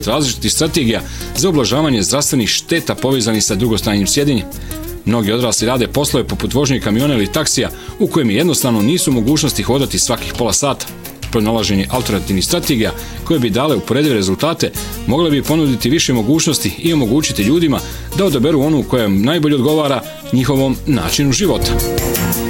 različitih strategija za ublažavanje zdravstvenih šteta povezanih sa dugotrajnim sjedinjem. Mnogi odrasli rade poslove poput vožnje kamiona ili taksija u kojem jednostavno nisu mogućnosti hodati svakih pola sata. Pronalaženje alternativnih strategija koje bi dale uporedive rezultate mogle bi ponuditi više mogućnosti i omogućiti ljudima da odaberu onu koja najbolje odgovara njihovom načinu života.